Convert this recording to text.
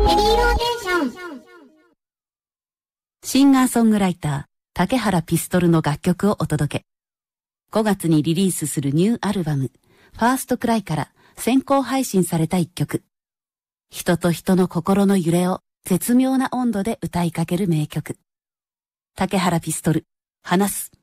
ヘビーローテーション。 シンガーソングライター、竹原ピストルの楽曲をお届け。5月にリリースするニューアルバム、ファーストクライから先行配信された一曲。人と人の心の揺れを絶妙な温度で歌いかける名曲。竹原ピストル、話す。